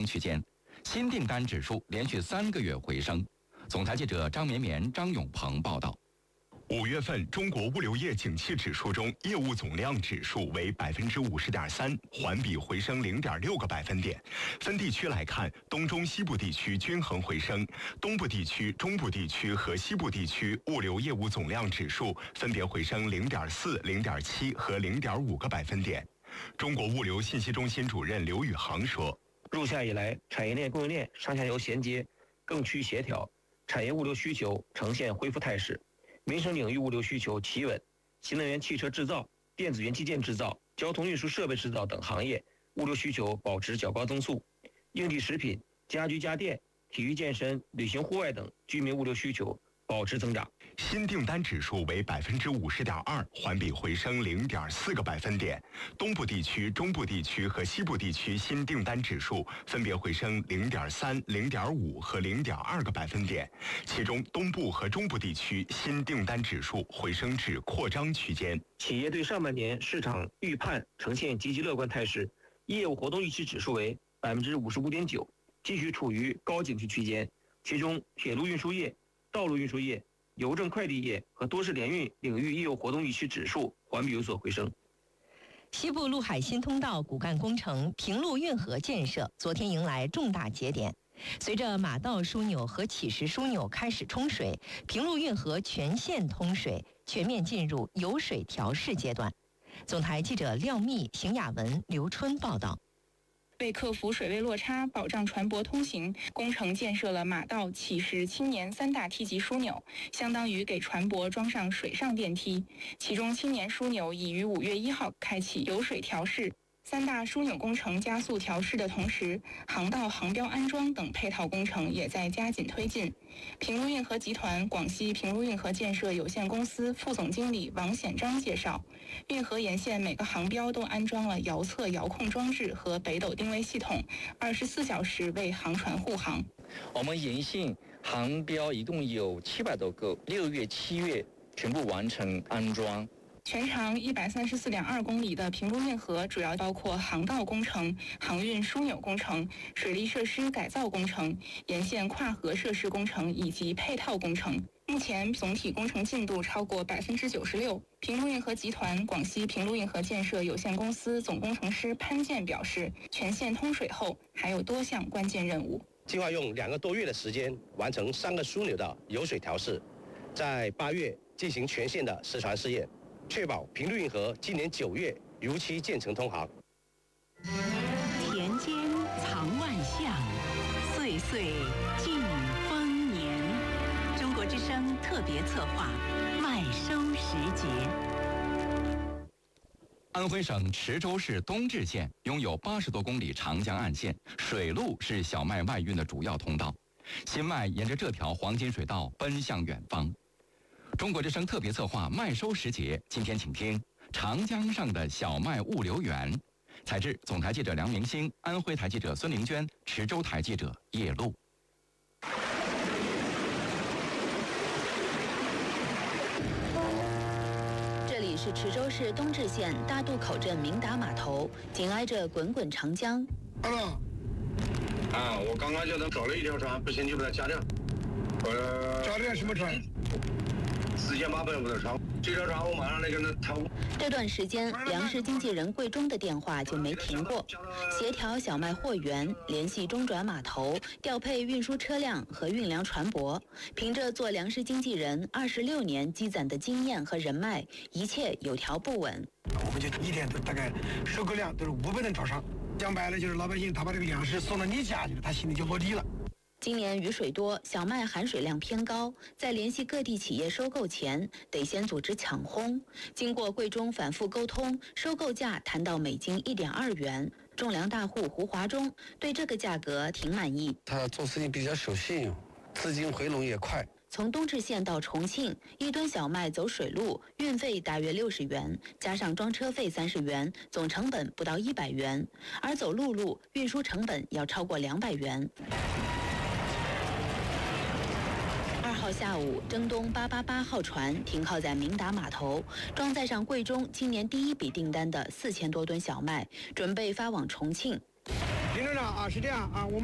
区间，新订单指数连续3个月回升。总台记者张绵绵、张永鹏报道。 5月份中国物流业景气指数中，业务总量指数为50.3%，环比回升0.6个百分点。分地区来看，东中西部地区均衡回升，东部地区、中部地区和西部地区物流业务总量指数分别回升0.4、0.7和0.5个百分点。中国物流信息中心主任刘宇航说：“ 入夏以来，产业链、供应链上下游衔接更趋协调，产业物流需求呈现恢复态势。民生领域物流需求企稳，新能源汽车制造、电子元器件制造、交通运输设备制造等行业物流需求保持较高增速。应急食品、家居家电、体育健身、旅行户外等居民物流需求保持增长。 新订单指数为50.2%，环比回升0.4个百分点。东部地区、中部地区和西部地区新订单指数分别回升0.3、0.5和0.2个百分点。其中，东部和中部地区新订单指数回升至扩张区间。 企业对上半年市场预判呈现积极乐观态势，业务活动预期指数为55.9%，继续处于高景气区间。其中，铁路运输业、道路运输业、邮政快递业和多式联运领域业务活动预期指数环比有所回升。 西部陆海新通道骨干工程平陆运河建设昨天迎来重大节点。随着马道枢纽和起石枢纽开始冲水，平陆运河全线通水，全面进入有水调试阶段。总台记者廖密、邢雅文、刘春报道。 为克服水位落差，保障船舶通行，工程建设了马道、起石、青年3大梯级枢纽，相当于给船舶装上水上电梯。其中青年枢纽已于5月1号开启有水调试。3大枢纽工程加速调试的同时，航道航标安装等配套工程也在加紧推进。平陆运河集团广西平陆运河建设有限公司副总经理王显章介绍，运河沿线每个航标都安装了遥测遥控装置和北斗定位系统，24小时为航船护航。 我们沿线航标一共有700多个，6月、7月全部完成安装。 全长134.2公里的平陆运河主要包括航道工程、航运枢纽工程、水利设施改造工程、沿线跨河设施工程以及配套工程。目前总体工程进度超过96%。平陆运河集团广西平陆运河建设有限公司总工程师潘健表示，全线通水后还有多项关键任务。 计划用2个多月的时间完成3个枢纽的有水调试，在8月进行全线的实船试验。确保平陆运河今年9月如期建成通航。 田间藏万象，岁岁尽丰年。中国之声特别策划麦收时节。 安徽省池州市东至县拥有80多公里长江岸线，水路是小麦外运的主要通道。新麦沿着这条黄金水道奔向远方。中国之声特别策划麦收时节，今天请听长江上的小麦物流园。采制总台记者梁明星，安徽台记者孙玲娟，池州台记者叶璐。 这里是池州市东至县大渡口镇明达码头，紧挨着滚滚长江。 我刚刚叫他找了一条船，不行就把它加量。加量什么船？4850的船，这条船我马上来跟他谈。 这段时间，粮食经纪人桂忠的电话就没停过，协调小麦货源，联系中转码头，调配运输车辆和运粮船舶。凭着做粮食经纪人26年积攒的经验和人脉，一切有条不紊。 我们就一天大概收购量都是500吨朝上，讲白了就是老百姓他把这个粮食送到你家去了，他心里就落地了。 今年雨水多，小麦含水量偏高，在联系各地企业收购前，得先组织抢烘。经过桂中反复沟通，收购价谈到每斤1.2元。种粮大户胡华忠对这个价格挺满意。 他做事情比较守信，资金回笼也快。 从东至县到重庆，1吨小麦走水路，运费大约60元，加上装车费30元，总成本不到100元。而走陆路，运输成本要超过200元。2号下午，征东888号船停靠在明达码头，装载上桂中今年第一笔订单的4000多吨小麦，准备发往重庆。 林站长啊，是这样啊，